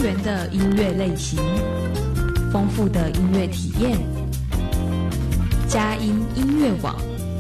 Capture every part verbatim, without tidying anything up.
元的音乐类型，丰富的音乐体验。佳音音乐网。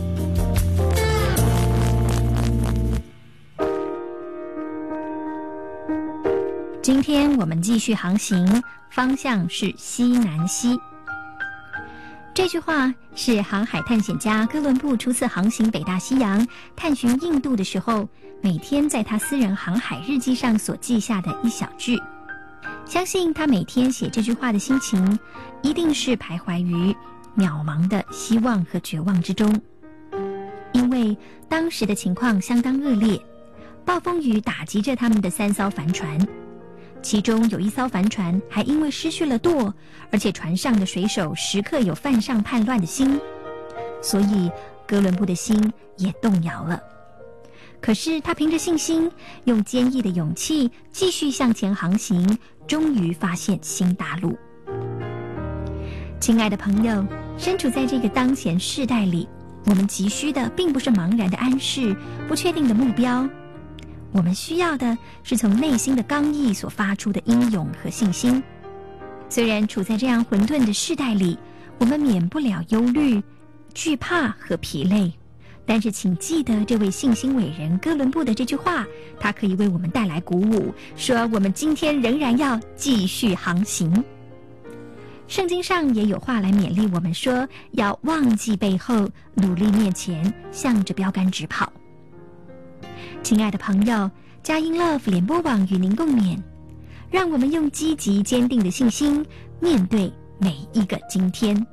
今天我们继续航行，方向是西南西。这句话是航海探险家哥伦布初次航行北大西洋，探寻印度的时候，每天在他私人航海日记上所记下的一小句。相信他每天写这句话的心情，一定是徘徊于渺茫的希望和绝望之中。因为当时的情况相当恶劣，暴风雨打击着他们的三艘帆船，其中有一艘帆船还因为失去了舵，而且船上的水手时刻有犯上叛乱的心，所以哥伦布的心也动摇了。可是他凭着信心，用坚毅的勇气继续向前航行，终于发现新大陆。亲爱的朋友，身处在这个当前世代里，我们急需的并不是茫然的安适、不确定的目标，我们需要的是从内心的刚毅所发出的英勇和信心。虽然处在这样混沌的世代里，我们免不了忧虑、惧怕和疲累，但是请记得这位信心伟人哥伦布的这句话，他可以为我们带来鼓舞，说我们今天仍然要继续航行。圣经上也有话来勉励我们说，要忘记背后，努力面前，向着标杆直跑。亲爱的朋友，佳音 Love 联播网与您共勉，让我们用积极坚定的信心面对每一个今天。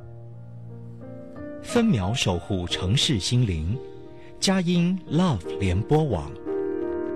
分秒守护城市心灵，佳音 Love 联播网。